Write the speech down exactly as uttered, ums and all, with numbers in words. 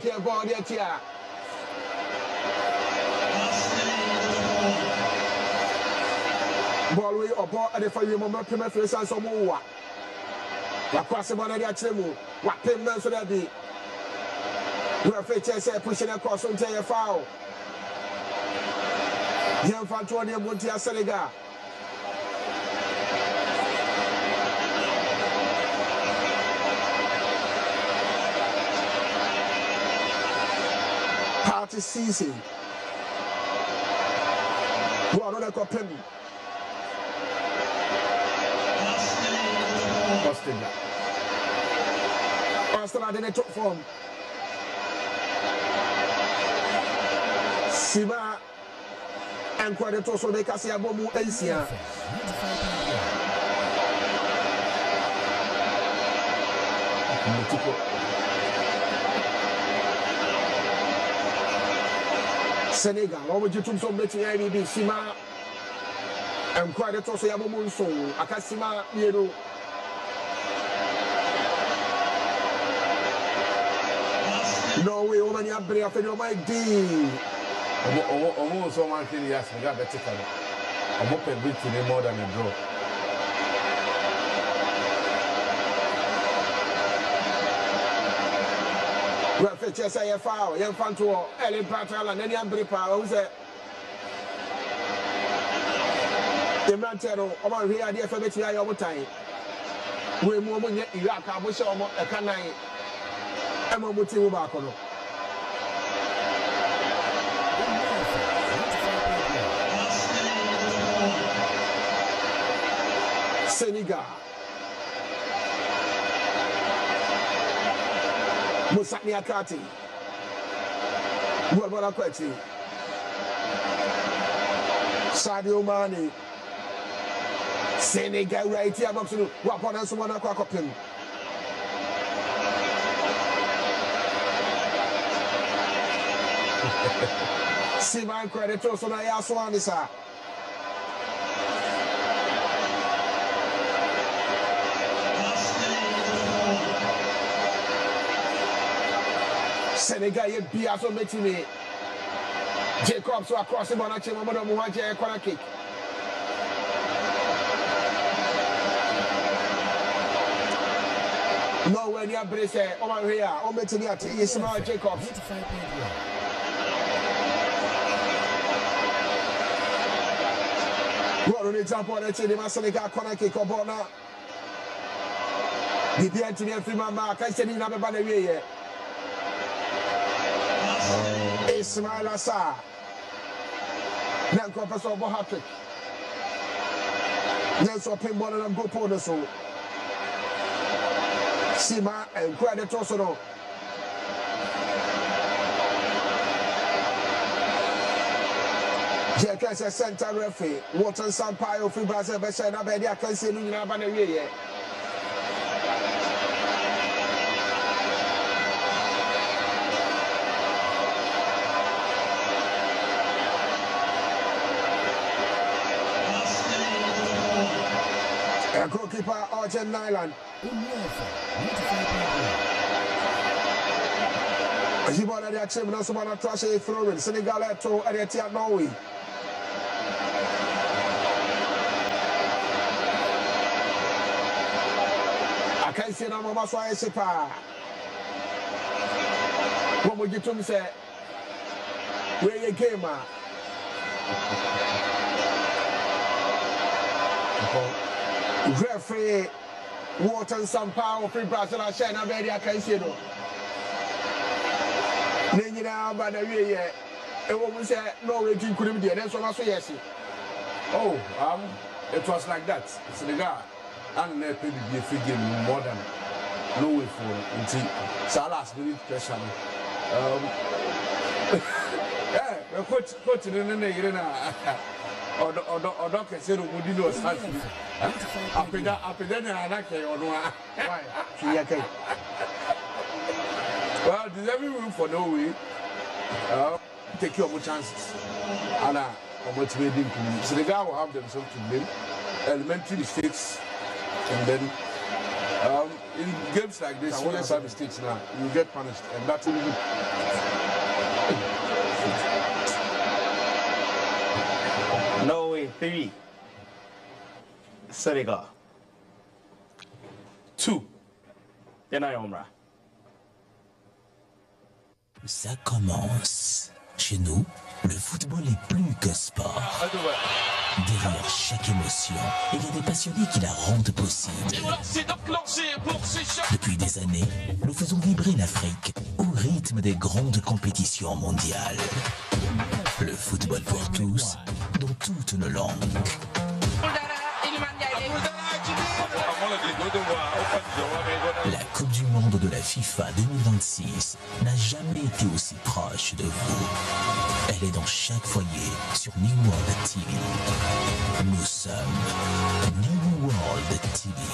taking a ball there, Tia. Ball way or ball at the fire, Mamma Pima Face and some more. Across the money at Chemu, what payments would that be? We are fetching pushing across on your foul. Young Fantonia Montia Senegal. Party season. Who are not a penny? Austin. Austin are in the top form. Sima and Quadrato so they can see a bomb Asia. Senegal, what would you do some betting I B Sima and Quadrato so Yabomun so Akasima, you know. No way, woman, you have been after your mic D. Almost so much in the ass, we got better. I'm up a bit today more than a draw. Well, fetches a foul, young Fanto, Ellen Patel, and any Ambri Power. Who's it? The Mantero, about here, dear for betting I over time. We move in Iraq, I wish I was a canine. I'm a motive back on. Senegal. Musakni Akati. Buabana Kweti. Sadio Mane. Senegal right here. Absolutely. Wapana Sumana Kwakopim. Sivan credit also na ya swani sa. Senegal ye bia so metini. Jacob so across the bona chema modo muhaje corner kick. No when you brace o man here o metini at Ismail Jacob. What an example of the Senegal corner kick or bona. The Piantini and Freeman Mark, I said in another banner here. Ismail Assar. Nanko Paso Bohatrick. Nelson Pinball and Gopo so. Sima and Credit Tosono. Jacques a center referee, Watson Sampaio, Fibraza, Bessana, Bedia, can see in a banner here. A goalkeeper, Arjen Nyland. Jibona de Achim, no someone trash a throwing, Senegal to Eretia Norway. I can't see no more so I say pa. What would you to me say? Where you came, man? Referee, Water and some power, free Brazil, and China, maybe I can see no. Nina, but the way a woman said, no, we couldn't be there. That's what I say. Yes. Oh, um, it was like that. It's the guy. And they paid the figure more than no way for until Salah's minute pressure. Um, yeah, the coach, coach, in the arena. Or or doctor said, would you know something? After that, after that, I like it or no. Why? Well, there's every room for no way. Uh, take your chances. And I'm motivating to so the guy will have themselves to blame. Elementary mistakes, and then um, in games like this, when you have mistakes now, you get punished, and that's really good. Norway three, Senegal two. Ça commence. Chez nous, le football est plus que sport. Derrière chaque émotion, il y a des passionnés qui la rendent possible. Depuis des années, nous faisons vibrer l'Afrique au rythme des grandes compétitions mondiales. Le football pour tous, dans toutes nos langues. La Coupe du Monde de la FIFA deux mille vingt-six n'a jamais été aussi proche de vous. Elle est dans chaque foyer sur New World T V. Nous sommes New World T V.